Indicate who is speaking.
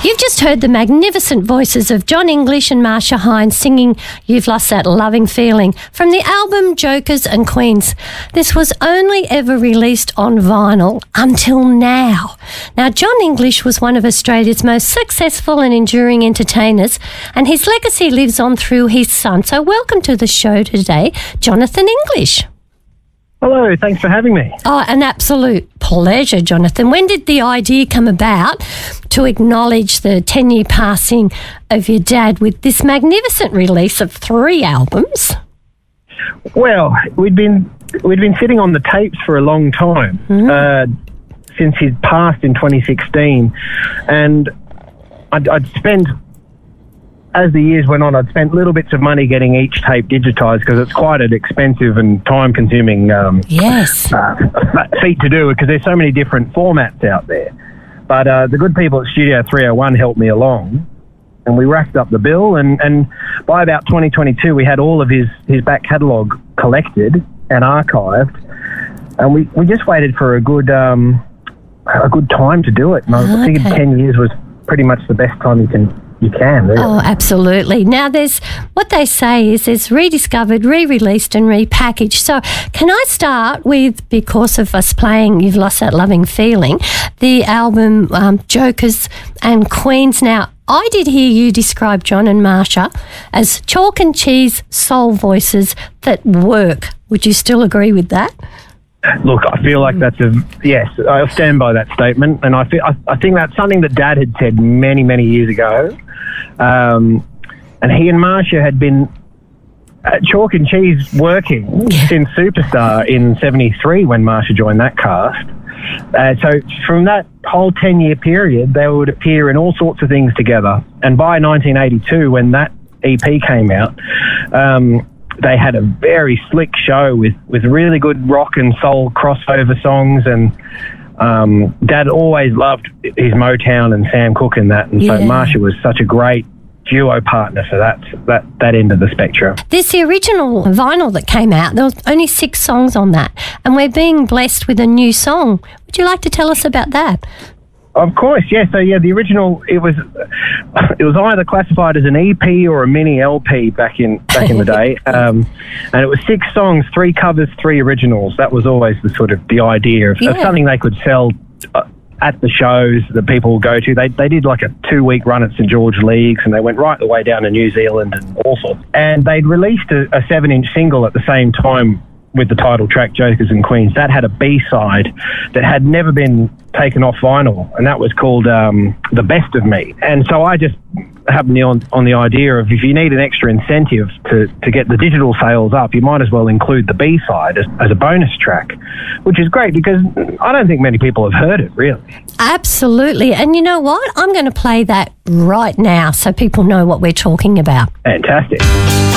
Speaker 1: You've just heard the magnificent voices of John English and Marsha Hines singing You've Lost That Loving Feeling from the album Jokers and Queens. This was only ever released on vinyl until now. Now, John English was one of Australia's most successful and enduring entertainers, and his legacy lives on through his son. So welcome to the show today, Jonathan English.
Speaker 2: Hello, thanks for having me.
Speaker 1: Oh, an absolute pleasure, Jonathan. When did the idea come about to acknowledge the 10-year passing of your dad with this magnificent release of 3 albums?
Speaker 2: Well, we'd been sitting on the tapes for a long time, since he'd passed in 2016, and I'd spent, as the years went on, I'd spent little bits of money getting each tape digitised because it's quite an expensive and time-consuming feat to do because there's so many different formats out there. But the good people at Studio 301 helped me along, and we racked up the bill. And by about 2022, we had all of his back catalogue collected and archived, and we just waited for a good time to do it. And I figured 10 years was pretty much the best time you can, really.
Speaker 1: Oh, absolutely. Now, there's what they say is there's rediscovered, re-released and repackaged. So can I start with, because of us playing You've Lost That Loving Feeling, the album Jokers and Queens. Now, I did hear you describe John and Marsha as chalk and cheese soul voices that work. Would you still agree with that?
Speaker 2: Look, I feel like that's yes, I'll stand by that statement. And I think that's something that Dad had said many, many years ago. And he and Marsha had been at chalk and cheese working since Superstar in 73 when Marsha joined that cast. So from that whole 10-year period, they would appear in all sorts of things together. And by 1982, when that EP came out, they had a very slick show with really good rock and soul crossover songs, and Dad always loved his Motown and Sam Cooke and that, and so Marsha was such a great duo partner for that end of the spectrum.
Speaker 1: There's the original vinyl that came out. There was only 6 songs on that, and we're being blessed with a new song. Would you like to tell us about that?
Speaker 2: Of course, yeah. So yeah, the original it was either classified as an EP or a mini LP back in the day, and it was 6 songs, 3 covers, 3 originals. That was always the idea of something they could sell at the shows that people will go to. They did like a 2-week run at St George Leagues, and they went right the way down to New Zealand and all sorts. And they'd released a 7-inch single at the same time with the title track Jokers and Queens. That had a B-side that had never been taken off vinyl, and that was called The Best of Me. And so I just happened on the idea of, if you need an extra incentive to get the digital sales up, you might as well include the B-side as a bonus track, which is great because I don't think many people have heard it, really.
Speaker 1: Absolutely. And you know what? I'm going to play that right now so people know what we're talking about.
Speaker 2: Fantastic.